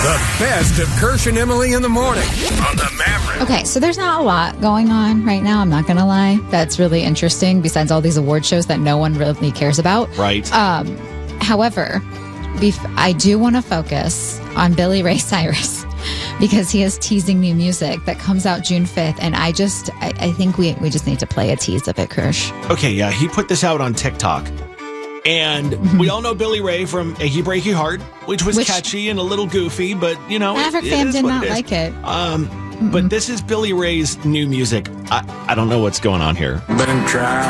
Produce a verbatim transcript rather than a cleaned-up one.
The best of Kirsch and Emily in the morning on the Maverick. Okay, so there's not a lot going on right now, I'm not going to lie. That's really interesting, besides all these award shows that no one really cares about. Right. Um, however, bef- I do want to focus on Billy Ray Cyrus because he is teasing new music that comes out June fifth. And I just, I, I think we, we just need to play a tease of it, Kirsch. Okay, yeah, he put this out on TikTok. And mm-hmm. we all know Billy Ray from Achy Breaky Heart, which was which, catchy and a little goofy, but, you know, Maverick it, fam it did not it like it. Um, but this is Billy Ray's new music. I, I don't know what's going on here. Been trying.